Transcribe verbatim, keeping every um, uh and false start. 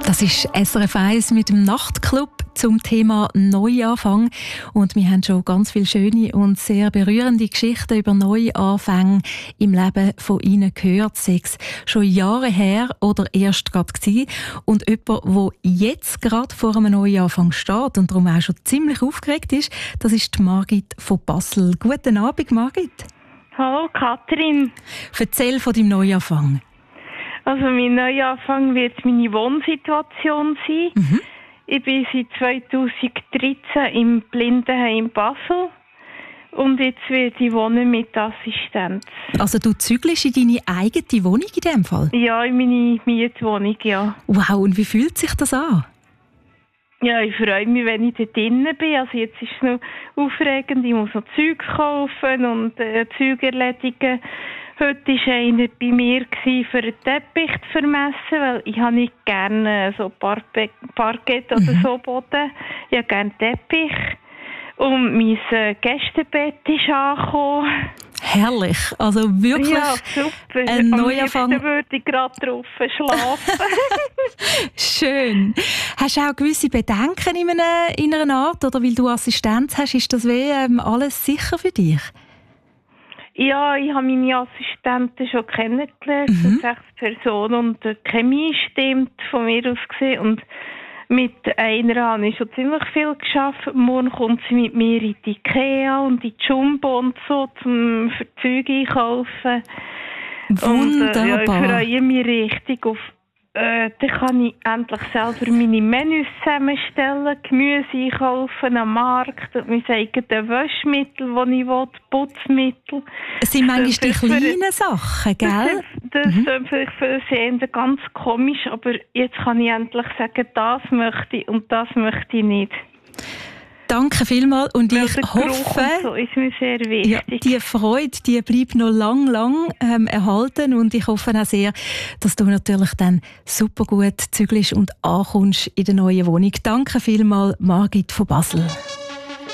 Das ist S R F eins mit dem Nachtclub zum Thema Neuanfang. Und wir haben schon ganz viele schöne und sehr berührende Geschichten über Neuanfänge im Leben von Ihnen gehört. Sei es schon Jahre her oder erst gerade gewesen. Und jemand, der jetzt gerade vor einem Neuanfang steht und darum auch schon ziemlich aufgeregt ist, das ist die Margit von Basel. Guten Abend, Margit. Hallo, Katrin. Erzähl von deinem Neuanfang. Also mein Neuanfang wird meine Wohnsituation sein. Mhm. Ich bin seit zweitausenddreizehn im Blindenheim Basel und jetzt werde ich wohnen mit Assistenz. Also du zügelst in deine eigene Wohnung in dem Fall? Ja, in meine Mietwohnung, ja. Wow, und wie fühlt sich das an? Ja, ich freue mich, wenn ich da drinnen bin. Also jetzt ist es noch aufregend, ich muss noch Zeug kaufen und äh, Zeug erledigen. Heute war einer bei mir, für einen Teppich zu vermessen, weil ich habe nicht gerne so Parpe- Parkett oder mhm. so Boden. Ich habe gerne Teppich. Und mein äh, Gästebett ist angekommen. Herrlich, also wirklich ja, super. Ein Neuanfang. Am würde ich gerade drauf schlafen. Schön. Hast du auch gewisse Bedenken in einer, in einer Art, oder weil du Assistenz hast, ist das wie ähm, alles sicher für dich? Ja, ich habe meine Assistenten schon kennengelernt, mhm. sechs Personen, und die Chemie stimmt von mir aus gesehen. Und mit einer habe ich schon ziemlich viel geschafft. Morgen kommt sie mit mir in die Ikea und in die Jumbo und so, zum Zeug einkaufen. Wunderbar. Und, äh, ja, ich freue mich richtig auf Äh, dann kann ich endlich selber meine Menüs zusammenstellen, Gemüse einkaufen am Markt, mein eigenes Waschmittel, das ich will, Putzmittel. Es sind manchmal die kleinen Sachen, gell? Das ist mhm. vielleicht für Sehende ganz komisch, aber jetzt kann ich endlich sagen, das möchte ich und das möchte ich nicht. Danke vielmals und Weil ich der hoffe, so ist mir sehr wichtig. Ja, die Freude, die bleibt noch lang, lang ähm, erhalten und ich hoffe auch sehr, dass du natürlich dann super gut zügelst und ankommst in der neuen Wohnung. Danke vielmals, Margit von Basel.